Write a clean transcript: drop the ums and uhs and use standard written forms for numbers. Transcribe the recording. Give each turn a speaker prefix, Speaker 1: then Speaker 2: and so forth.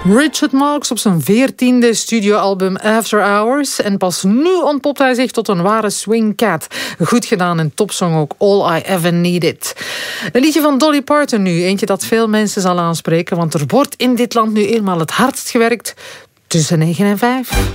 Speaker 1: Richard Marx op zijn 14e studioalbum After Hours. En pas nu ontpopt hij zich tot een ware swingcat. Goed gedaan en topsong ook All I Ever Needed. Een liedje van Dolly Parton nu. Eentje dat veel mensen zal aanspreken. Want er wordt in dit land nu eenmaal het hardst gewerkt tussen 9 en 5.